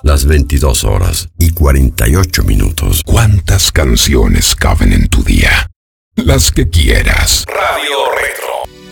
las 22:48. ¿Cuántas canciones caben en tu día? Las que quieras. Radio Retro.